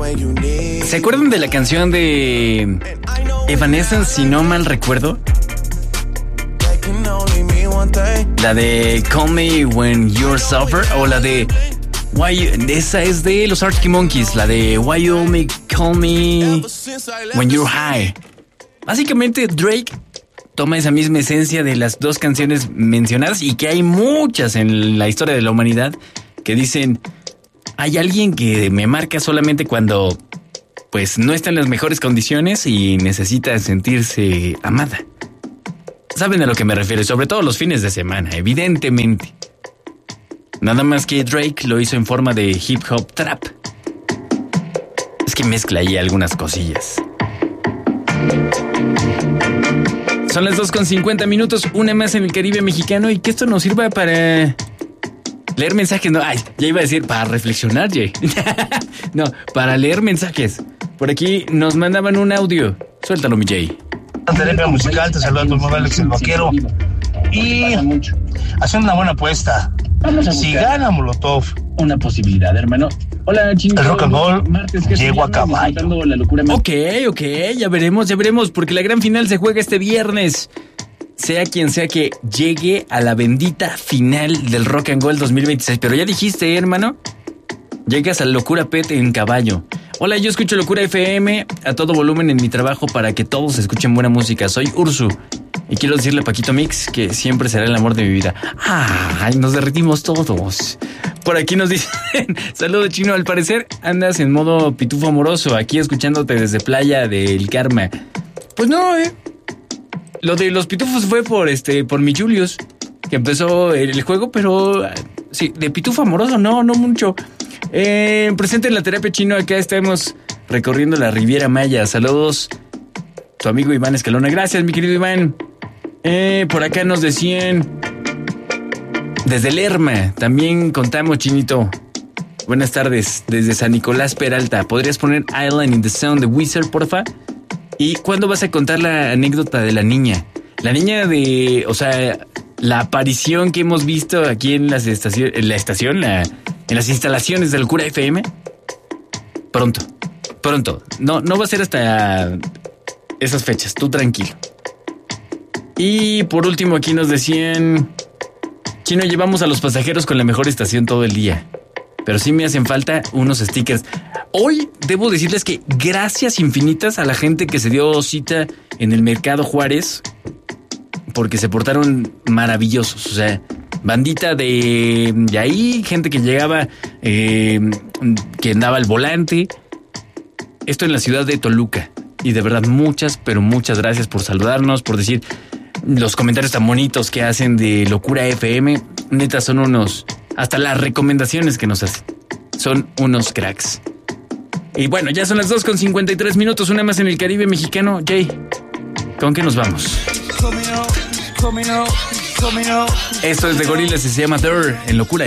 ¿Se acuerdan de la canción de Evanescence, si no mal recuerdo? La de Call Me When You're Sober, o la de esa es de los Arctic Monkeys, la de Why You Only Call Me When You're High. Básicamente Drake toma esa misma esencia de las dos canciones mencionadas, y que hay muchas en la historia de la humanidad que dicen: hay alguien que me marca solamente cuando pues no está en las mejores condiciones y necesita sentirse amada. Saben a lo que me refiero, sobre todo los fines de semana, evidentemente. Nada más que Drake lo hizo en forma de hip hop trap. Es que mezcla ahí algunas cosillas. Son las 2:50, una más en el Caribe mexicano, y que esto nos sirva para leer mensajes. No, ya iba a decir para reflexionar, Jay. No, para leer mensajes. Por aquí nos mandaban un audio. Suéltalo, mi Jay. Terapia musical, te saluda tu hermano Alex el Vaquero. Y haciendo una buena apuesta. Si gana Molotov, una posibilidad, hermano. Hola, chingos. El rock and roll llegó a caballo. Ok, ya veremos, porque la gran final se juega este viernes. Sea quien sea que llegue a la bendita final del Rock and Roll 2026. Pero ya dijiste, hermano, llegas a Locura Pet en caballo. Hola, yo escucho Locura FM a todo volumen en mi trabajo para que todos escuchen buena música. Soy Ursu y quiero decirle a Paquito Mix que siempre será el amor de mi vida. ¡Ay, nos derretimos todos! Por aquí nos dicen: saludo, Chino, al parecer andas en modo pitufo amoroso, aquí escuchándote desde Playa del Carmen. Pues no, lo de los pitufos fue por mi Julius, que empezó el juego, pero sí, de pitufo amoroso no mucho. Presente en la terapia, Chino, acá estamos recorriendo la Riviera Maya. Saludos, tu amigo Iván Escalona. Gracias, mi querido Iván. Por acá nos decían desde Lerma, también contamos, Chinito. Buenas tardes, desde San Nicolás Peralta. ¿Podrías poner Island in the Sound de Wizard, porfa? ¿Y cuándo vas a contar la anécdota de la niña? La niña la aparición que hemos visto aquí en las en las instalaciones del Locura FM. Pronto. No va a ser hasta esas fechas, tú tranquilo. Y por último aquí nos decían: Chino, llevamos a los pasajeros con la mejor estación todo el día, pero sí me hacen falta unos stickers. Hoy debo decirles que gracias infinitas a la gente que se dio cita en el Mercado Juárez, porque se portaron maravillosos. O sea, bandita de ahí, gente que llegaba, que andaba al volante. Esto en la ciudad de Toluca. Y de verdad, muchas gracias por saludarnos, por decir los comentarios tan bonitos que hacen de Locura FM. Neta, son unos... Hasta las recomendaciones que nos hacen son unos cracks. Y bueno, ya son las 2:53, una más en el Caribe mexicano. Jay, ¿con qué nos vamos? Esto es de Gorillaz y se llama Dirt en Locura.